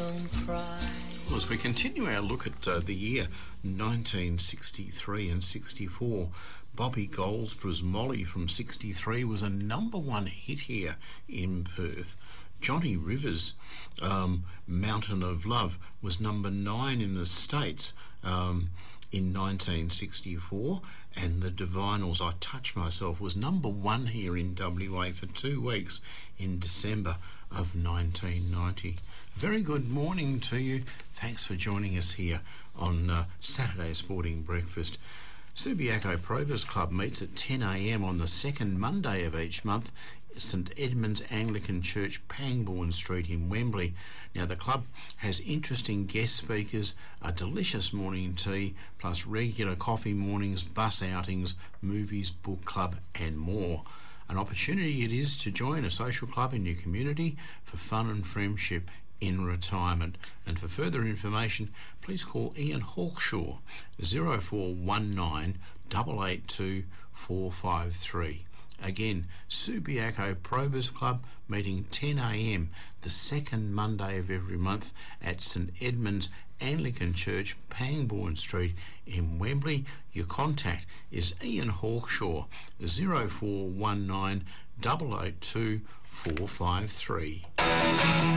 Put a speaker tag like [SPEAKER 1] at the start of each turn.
[SPEAKER 1] don't cry.
[SPEAKER 2] Well, as we continue our look at the year 1963 and 64, Bobby Goldsborough's Molly from 63 was a number one hit here in Perth. Johnny Rivers' Mountain of Love was number 9 in the States in 1964, and the Divinals' I Touch Myself was number 1 here in WA for 2 weeks in December of 1990. Very good morning to you. Thanks for joining us here on Saturday Sporting Breakfast. Subiaco Probus Club meets at 10 a.m. on the second Monday of each month at St Edmund's Anglican Church, Pangbourne Street in Wembley. Now, the club has interesting guest speakers, a delicious morning tea, plus regular coffee mornings, bus outings, movies, book club and more. An opportunity it is to join a social club in your community for fun and friendship in retirement. And for further information, please call Ian Hawkshaw 0419 882 453. Again, Subiaco Probus Club meeting 10 a.m. the second Monday of every month at St Edmund's Anglican Church, Pangbourne Street in Wembley. Your contact is Ian Hawkshaw 0419 882 453.